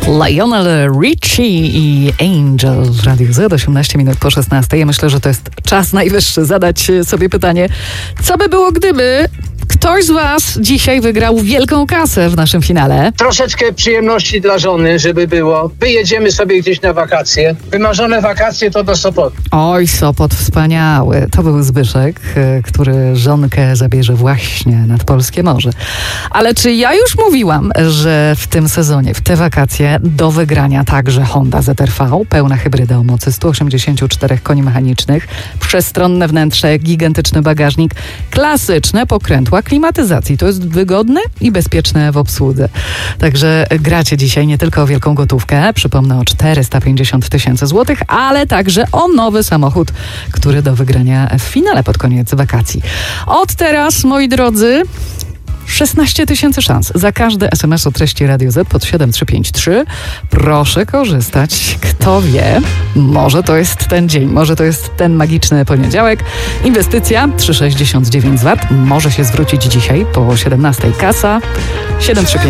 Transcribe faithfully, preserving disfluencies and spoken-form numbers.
Lionel Richie i Angel w Radiu Z, osiemnaście minut po szesnastej. Ja myślę, że to jest czas najwyższy zadać sobie pytanie, co by było, gdyby ktoś z was dzisiaj wygrał wielką kasę w naszym finale? Troszeczkę przyjemności dla żony, żeby było. Wyjedziemy sobie gdzieś na wakacje. Wymarzone wakacje to do Sopotu. Oj, Sopot wspaniały. To był Zbyszek, który żonkę zabierze właśnie nad polskie morze. Ale czy ja już mówiłam, że w tym sezonie, w te wakacje do wygrania także Honda Z R V, pełna hybryda o mocy stu osiemdziesięciu czterech koni mechanicznych, przestronne wnętrze, gigantyczny bagażnik, klasyczne pokrętła klimatyzacji. To jest wygodne i bezpieczne w obsłudze. Także gracie dzisiaj nie tylko o wielką gotówkę, przypomnę o czterysta pięćdziesiąt tysięcy złotych, ale także o nowy samochód, który do wygrania w finale pod koniec wakacji. Od teraz, moi drodzy, szesnaście tysięcy szans za każdy es em es o treści Radio Z pod siedem trzy pięć trzy. Proszę korzystać. Kto wie, może to jest ten dzień, może to jest ten magiczny poniedziałek. Inwestycja trzysta sześćdziesiąt dziewięć złotych może się zwrócić dzisiaj po siedemnastej. Kasa siedem trzy pięć.